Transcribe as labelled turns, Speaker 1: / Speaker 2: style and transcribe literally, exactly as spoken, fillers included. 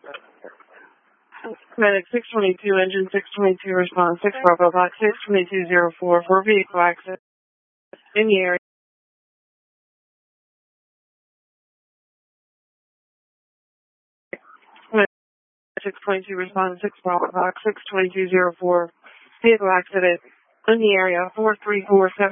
Speaker 1: Medic six twenty-two, engine six twenty-two, response six Bravo Box six twenty-two zero four for vehicle accident in the area. Medic six twenty-two, response six Bravo Box six twenty-two zero four, vehicle accident in the area four three four seven.